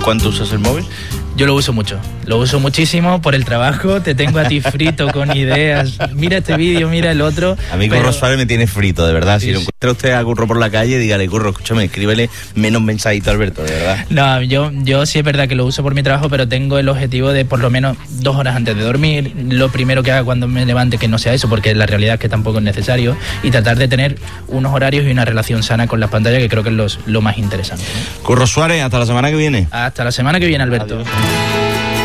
¿Cuánto usas el móvil? Yo lo uso mucho, lo uso muchísimo por el trabajo, te tengo a ti frito con ideas, mira este vídeo, mira el otro. A mí Curro Suárez me tiene frito, de verdad. Si lo encuentra usted a Curro por la calle, dígale, Curro, escúchame, escríbele menos mensajito a Alberto, de verdad. No, yo sí es verdad que lo uso por mi trabajo, pero tengo el objetivo de por lo menos 2 horas antes de dormir, lo primero que haga cuando me levante que no sea eso, porque la realidad es que tampoco es necesario, y tratar de tener unos horarios y una relación sana con las pantallas, que creo que es lo más interesante, ¿no? Curro Suárez, hasta la semana que viene. Hasta la semana que viene, Alberto. Adiós.